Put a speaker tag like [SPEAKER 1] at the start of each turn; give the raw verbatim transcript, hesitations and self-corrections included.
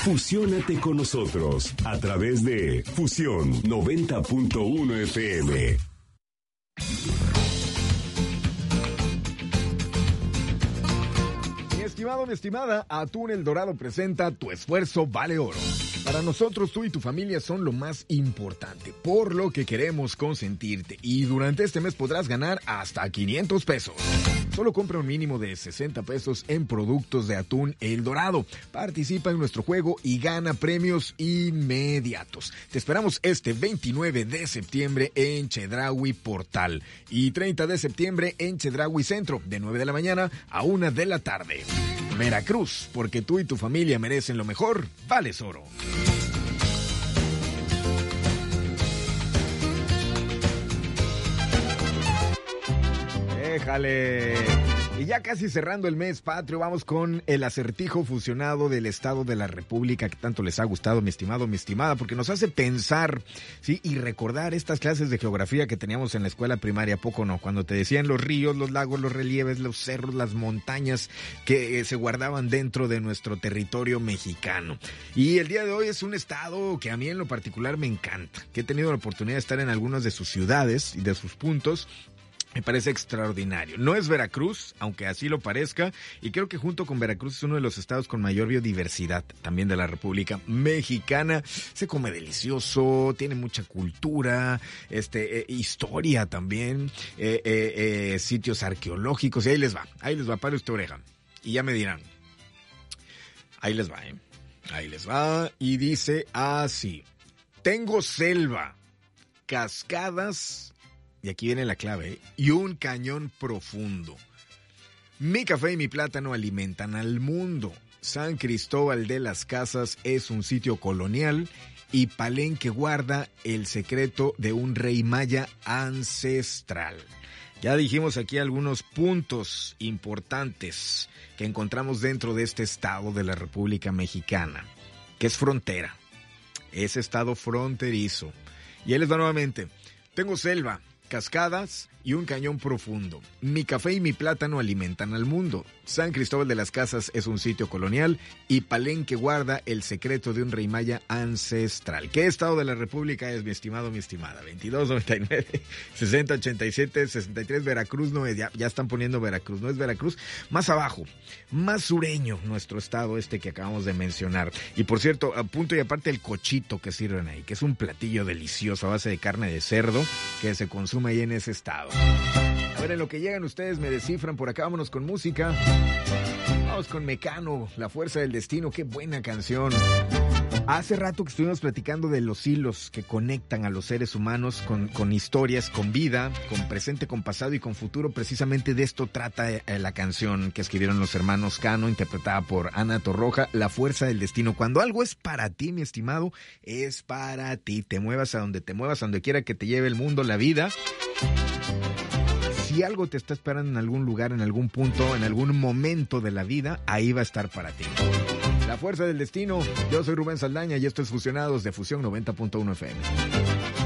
[SPEAKER 1] Fusiónate con nosotros a través de Fusión noventa punto uno F M.
[SPEAKER 2] Mi estimado, mi estimada, Atún El Dorado presenta Tu esfuerzo vale oro. Para nosotros, tú y tu familia son lo más importante, por lo que queremos consentirte. Y durante este mes podrás ganar hasta quinientos pesos. Solo compra un mínimo de sesenta pesos en productos de Atún El Dorado. Participa en nuestro juego y gana premios inmediatos. Te esperamos este veintinueve de septiembre en Chedraui Portal y treinta de septiembre en Chedraui Centro, de nueve de la mañana a una de la tarde. Veracruz, porque tú y tu familia merecen lo mejor, vales oro. Déjale. Y ya casi cerrando el mes patrio, vamos con el acertijo fusionado del Estado de la República que tanto les ha gustado, mi estimado, mi estimada, porque nos hace pensar, ¿sí? Y recordar estas clases de geografía que teníamos en la escuela primaria, ¿poco no? Cuando te decían los ríos, los lagos, los relieves, los cerros, las montañas que eh, se guardaban dentro de nuestro territorio mexicano. Y el día de hoy es un estado que a mí en lo particular me encanta, que he tenido la oportunidad de estar en algunas de sus ciudades y de sus puntos. Me parece extraordinario. No es Veracruz, aunque así lo parezca, y creo que junto con Veracruz es uno de los estados con mayor biodiversidad también de la República Mexicana. Se come delicioso, tiene mucha cultura, este, eh, historia también, eh, eh, eh, sitios arqueológicos, y ahí les va, ahí les va, pare usted oreja, y ya me dirán. Ahí les va, ¿eh? Ahí les va, y dice así: tengo selva, cascadas... Y aquí viene la clave, ¿eh? Y un cañón profundo. Mi café y mi plátano alimentan al mundo. San Cristóbal de las Casas es un sitio colonial y Palenque guarda el secreto de un rey maya ancestral. Ya dijimos aquí algunos puntos importantes que encontramos dentro de este estado de la República Mexicana, que es frontera. Es estado fronterizo. Y él les va nuevamente. Tengo selva, cascadas y un cañón profundo. Mi café y mi plátano alimentan al mundo. San Cristóbal de las Casas es un sitio colonial y Palenque guarda el secreto de un rey maya ancestral. ¿Qué estado de la República es, mi estimado, mi estimada? veintidós noventa y nueve, sesenta ochenta y siete, sesenta y tres. Veracruz no es, ya, ya están poniendo Veracruz, no es Veracruz. Más abajo, más sureño nuestro estado este que acabamos de mencionar. Y por cierto, a punto y aparte el cochito que sirven ahí, que es un platillo delicioso a base de carne de cerdo que se consume ahí en ese estado. A ver, en lo que llegan ustedes me descifran por acá, vámonos con música. Vamos con Mecano, La Fuerza del Destino, qué buena canción. Hace rato que estuvimos platicando de los hilos que conectan a los seres humanos con, con historias, con vida, con presente, con pasado y con futuro. Precisamente de esto trata eh, la canción que escribieron los hermanos Cano, interpretada por Ana Torroja, La Fuerza del Destino. Cuando algo es para ti, mi estimado, es para ti. Te muevas a donde te muevas, a donde quiera que te lleve el mundo, la vida. Si algo te está esperando en algún lugar, en algún punto, en algún momento de la vida, ahí va a estar para ti. La Fuerza del Destino. Yo soy Rubén Saldaña y esto es Fusionados de Fusión noventa punto uno F M.